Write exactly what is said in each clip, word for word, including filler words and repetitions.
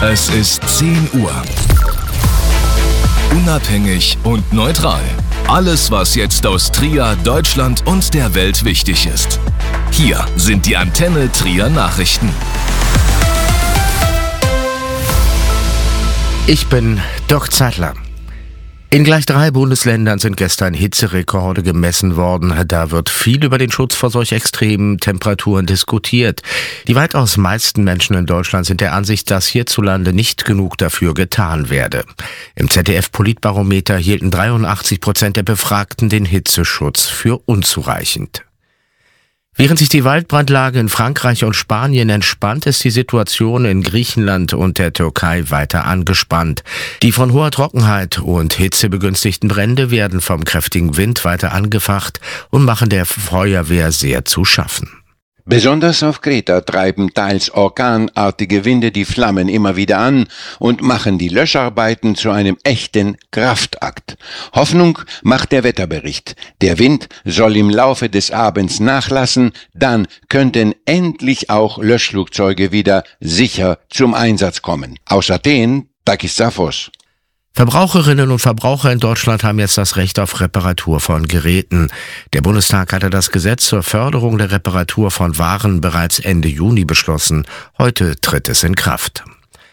Es ist zehn Uhr. Unabhängig und neutral. Alles, was jetzt aus Trier, Deutschland und der Welt wichtig ist. Hier sind die Antenne Trier Nachrichten. Ich bin Dirk Zeitler. In gleich drei Bundesländern sind gestern Hitzerekorde gemessen worden. Da wird viel über den Schutz vor solch extremen Temperaturen diskutiert. Die weitaus meisten Menschen in Deutschland sind der Ansicht, dass hierzulande nicht genug dafür getan werde. Im Z D F-Politbarometer hielten dreiundachtzig Prozent der Befragten den Hitzeschutz für unzureichend. Während sich die Waldbrandlage in Frankreich und Spanien entspannt, ist die Situation in Griechenland und der Türkei weiter angespannt. Die von hoher Trockenheit und Hitze begünstigten Brände werden vom kräftigen Wind weiter angefacht und machen der Feuerwehr sehr zu schaffen. Besonders auf Kreta treiben teils orkanartige Winde die Flammen immer wieder an und machen die Löscharbeiten zu einem echten Kraftakt. Hoffnung macht der Wetterbericht. Der Wind soll im Laufe des Abends nachlassen, dann könnten endlich auch Löschflugzeuge wieder sicher zum Einsatz kommen. Aus Athen, Takis Zaphos. Verbraucherinnen und Verbraucher in Deutschland haben jetzt das Recht auf Reparatur von Geräten. Der Bundestag hatte das Gesetz zur Förderung der Reparatur von Waren bereits Ende Juni beschlossen. Heute tritt es in Kraft.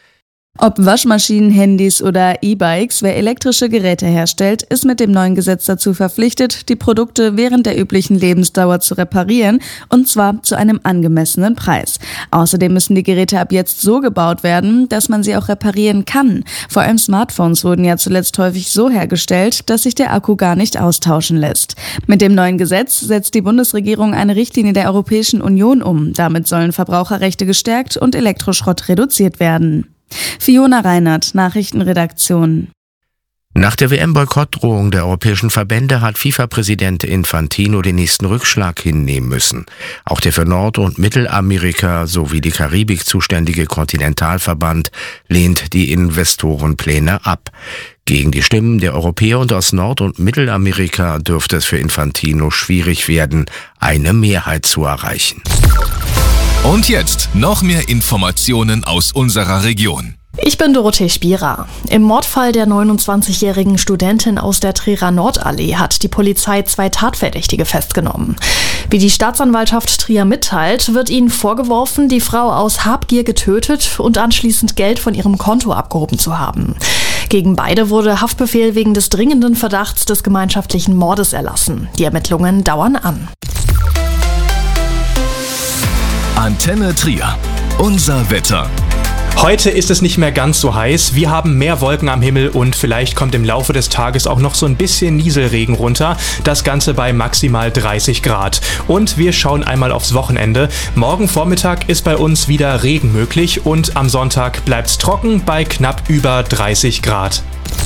Ob Waschmaschinen, Handys oder E-Bikes, wer elektrische Geräte herstellt, ist mit dem neuen Gesetz dazu verpflichtet, die Produkte während der üblichen Lebensdauer zu reparieren, und zwar zu einem angemessenen Preis. Außerdem müssen die Geräte ab jetzt so gebaut werden, dass man sie auch reparieren kann. Vor allem Smartphones wurden ja zuletzt häufig so hergestellt, dass sich der Akku gar nicht austauschen lässt. Mit dem neuen Gesetz setzt die Bundesregierung eine Richtlinie der Europäischen Union um. Damit sollen Verbraucherrechte gestärkt und Elektroschrott reduziert werden. Fiona Reinert, Nachrichtenredaktion. Nach der W M-Boykottdrohung der europäischen Verbände hat FIFA-Präsident Infantino den nächsten Rückschlag hinnehmen müssen. Auch der für Nord- und Mittelamerika sowie die Karibik zuständige Kontinentalverband lehnt die Investorenpläne ab. Gegen die Stimmen der Europäer und aus Nord- und Mittelamerika dürfte es für Infantino schwierig werden, eine Mehrheit zu erreichen. Und jetzt noch mehr Informationen aus unserer Region. Ich bin Dorothee Spierer. Im Mordfall der neunundzwanzigjährigen Studentin aus der Trierer Nordallee hat die Polizei zwei Tatverdächtige festgenommen. Wie die Staatsanwaltschaft Trier mitteilt, wird ihnen vorgeworfen, die Frau aus Habgier getötet und anschließend Geld von ihrem Konto abgehoben zu haben. Gegen beide wurde Haftbefehl wegen des dringenden Verdachts des gemeinschaftlichen Mordes erlassen. Die Ermittlungen dauern an. Antenne Trier. Unser Wetter. Heute ist es nicht mehr ganz so heiß. Wir haben mehr Wolken am Himmel und vielleicht kommt im Laufe des Tages auch noch so ein bisschen Nieselregen runter. Das Ganze bei maximal dreißig Grad. Und wir schauen einmal aufs Wochenende. Morgen Vormittag ist bei uns wieder Regen möglich und am Sonntag bleibt's trocken bei knapp über dreißig Grad.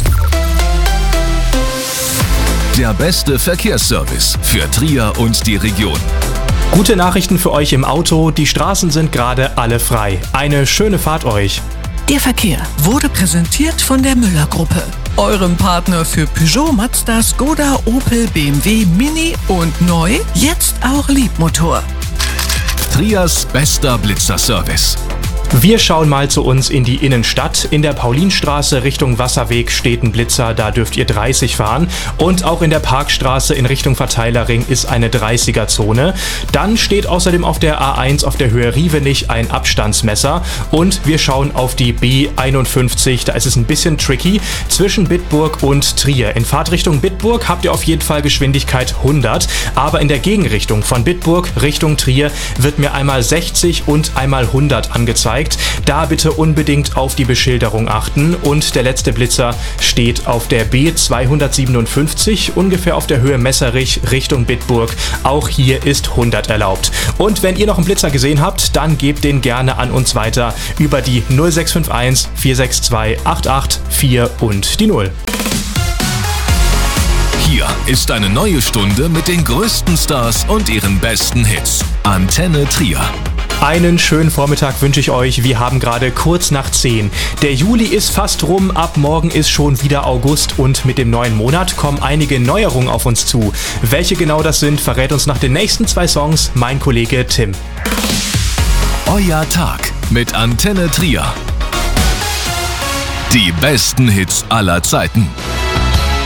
Der beste Verkehrsservice für Trier und die Region. Gute Nachrichten für euch im Auto, die Straßen sind gerade alle frei. Eine schöne Fahrt euch. Der Verkehr wurde präsentiert von der Müller-Gruppe, eurem Partner für Peugeot, Mazda, Skoda, Opel, B M W, Mini und neu, jetzt auch Liebmotor. Triers bester Blitzerservice. Wir schauen mal zu uns in die Innenstadt. In der Paulinstraße Richtung Wasserweg steht ein Blitzer, da dürft ihr dreißig fahren. Und auch in der Parkstraße in Richtung Verteilerring ist eine dreißiger-Zone. Dann steht außerdem auf der A eins auf der Höhe Rievenich ein Abstandsmesser. Und wir schauen auf die B einundfünfzig, da ist es ein bisschen tricky, zwischen Bitburg und Trier. In Fahrtrichtung Bitburg habt ihr auf jeden Fall Geschwindigkeit hundert, aber in der Gegenrichtung von Bitburg Richtung Trier wird mir einmal sechzig und einmal hundert angezeigt. Da bitte unbedingt auf die Beschilderung achten. Und der letzte Blitzer steht auf der B zweihundertsiebenundfünfzig, ungefähr auf der Höhe Messerich Richtung Bitburg. Auch hier ist hundert erlaubt. Und wenn ihr noch einen Blitzer gesehen habt, dann gebt den gerne an uns weiter über die null sechs fünf eins vier sechs zwei acht acht vier und die null. Hier ist eine neue Stunde mit den größten Stars und ihren besten Hits. Antenne Trier. Einen schönen Vormittag wünsche ich euch. Wir haben gerade kurz nach zehn. Der Juli ist fast rum, ab morgen ist schon wieder August und mit dem neuen Monat kommen einige Neuerungen auf uns zu. Welche genau das sind, verrät uns nach den nächsten zwei Songs mein Kollege Tim. Euer Tag mit Antenne Trier. Die besten Hits aller Zeiten.